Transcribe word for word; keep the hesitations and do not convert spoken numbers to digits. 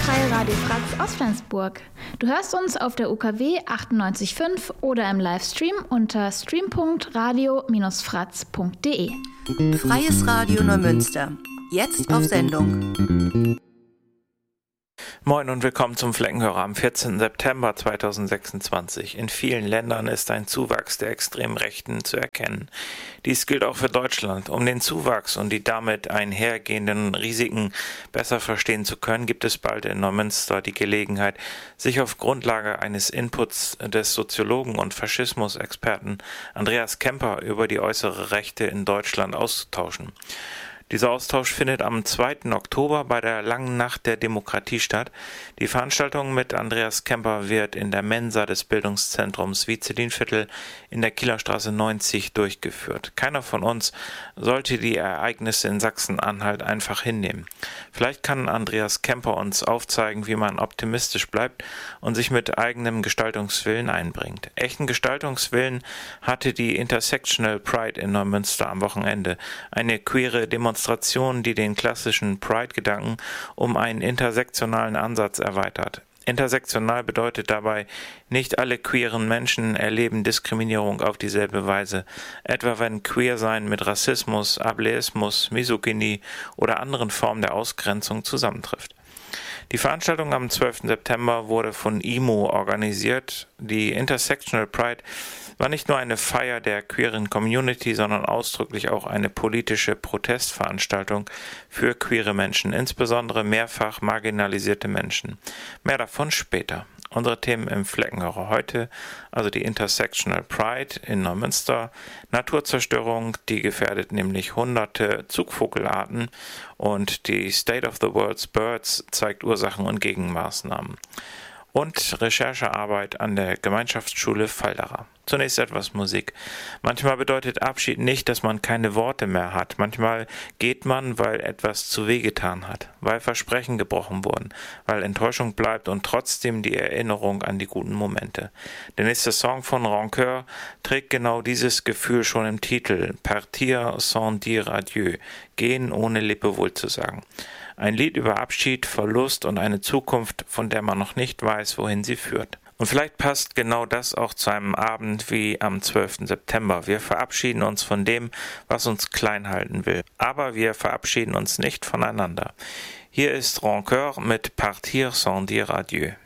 Freie Radio Fratz aus Flensburg. Du hörst uns auf der U K W achtundneunzig Komma fünf oder im Livestream unter stream punkt radio Bindestrich fratz punkt de. Freies Radio Neumünster. Jetzt auf Sendung. Moin und willkommen zum Fleckenhörer am vierzehnten September zweitausendsechsundzwanzig. In vielen Ländern ist ein Zuwachs der extremen Rechten zu erkennen. Dies gilt auch für Deutschland. Um den Zuwachs und die damit einhergehenden Risiken besser verstehen zu können, gibt es bald in Neumünster die Gelegenheit, sich auf Grundlage eines Inputs des Soziologen und Faschismusexperten Andreas Kemper über die äußere Rechte in Deutschland auszutauschen. Dieser Austausch findet am zweiten Oktober bei der Langen Nacht der Demokratie statt. Die Veranstaltung mit Andreas Kemper wird in der Mensa des Bildungszentrums Vizelinviertel in der Kielerstraße neunzig durchgeführt. Keiner von uns sollte die Ereignisse in Sachsen-Anhalt einfach hinnehmen. Vielleicht kann Andreas Kemper uns aufzeigen, wie man optimistisch bleibt und sich mit eigenem Gestaltungswillen einbringt. Echten Gestaltungswillen hatte die Intersectional Pride in Neumünster am Wochenende, eine queere Demonstration, die den klassischen Pride-Gedanken um einen intersektionalen Ansatz erweitert. Intersektional bedeutet dabei, nicht alle queeren Menschen erleben Diskriminierung auf dieselbe Weise, etwa wenn Queersein mit Rassismus, Ableismus, Misogynie oder anderen Formen der Ausgrenzung zusammentrifft. Die Veranstaltung am zwölften September wurde von I M O organisiert. Die Intersectional Pride war nicht nur eine Feier der queeren Community, sondern ausdrücklich auch eine politische Protestveranstaltung für queere Menschen, insbesondere mehrfach marginalisierte Menschen. Mehr davon später. Unsere Themen im Fleckenhörer heute, also die Intersectional Pride in Neumünster, Naturzerstörung, die gefährdet nämlich hunderte Zugvogelarten, und die State of the World's Birds zeigt Ursachen und Gegenmaßnahmen. Und Recherchearbeit an der Gemeinschaftsschule Falderer. Zunächst etwas Musik. Manchmal bedeutet Abschied nicht, dass man keine Worte mehr hat. Manchmal geht man, weil etwas zu weh getan hat, weil Versprechen gebrochen wurden, weil Enttäuschung bleibt und trotzdem die Erinnerung an die guten Momente. Der nächste Song von Rancœur trägt genau dieses Gefühl schon im Titel. Partir sans dire adieu. Gehen ohne Lebewohl zu sagen. Ein Lied über Abschied, Verlust und eine Zukunft, von der man noch nicht weiß, wohin sie führt. Und vielleicht passt genau das auch zu einem Abend wie am zwölften September. Wir verabschieden uns von dem, was uns klein halten will. Aber wir verabschieden uns nicht voneinander. Hier ist Rancœur mit Partir sans dire adieu.